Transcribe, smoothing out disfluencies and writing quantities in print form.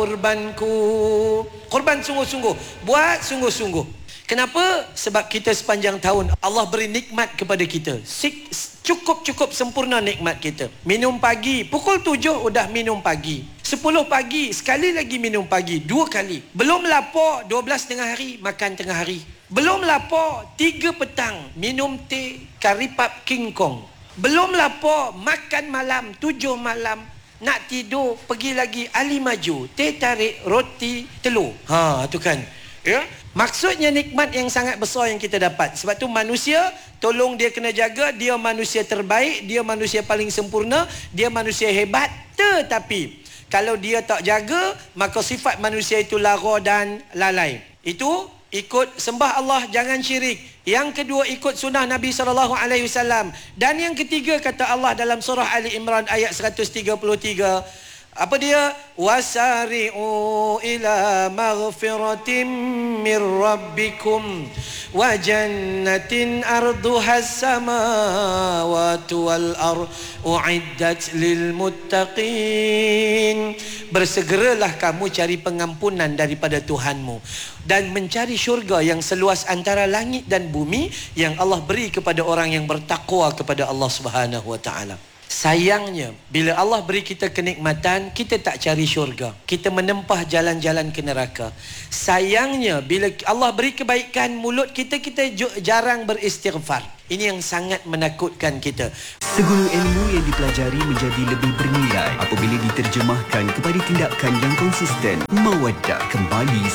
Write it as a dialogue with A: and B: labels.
A: Kurbanku. Kurban sungguh-sungguh. Buat sungguh-sungguh. Kenapa? Sebab kita sepanjang tahun Allah beri nikmat kepada kita. Cukup-cukup sempurna nikmat kita. Minum pagi, pukul 7 udah minum pagi. 10 pagi, sekali lagi minum pagi, 2 kali. Belum lapar, 12 tengah hari, makan tengah hari. Belum lapar, 3 petang, minum teh karipap King Kong. Belum lapar, makan malam, 7 malam. Nak tidur, pergi lagi Ali Maju, teh tarik, roti, telur. Tu kan. Ya? Maksudnya nikmat yang sangat besar yang kita dapat. Sebab tu manusia, tolong dia kena jaga. Dia manusia terbaik, dia manusia paling sempurna, dia manusia hebat. Tetapi kalau dia tak jaga, maka sifat manusia itu lara dan lalai. Itu ikut sembah Allah, jangan syirik. Yang kedua, ikut sunnah Nabi SAW. Dan yang ketiga, kata Allah dalam surah Ali Imran ayat 133, apa dia? Wasari'u ila maghfiratin mir rabbikum wa jannatin arduhas samawati wal ard uiddat lil muttaqin. Bersegeralah kamu cari pengampunan daripada Tuhanmu dan mencari syurga yang seluas antara langit dan bumi yang Allah beri kepada orang yang bertakwa kepada Allah Subhanahu wa taala. Sayangnya, bila Allah beri kita kenikmatan, kita tak cari syurga. Kita menempah jalan-jalan ke neraka. Sayangnya, bila Allah beri kebaikan, mulut kita jarang beristighfar. Ini yang sangat menakutkan kita.
B: Segala ilmu yang dipelajari menjadi lebih bernilai apabila diterjemahkan kepada tindakan yang konsisten. Mawaddah kembali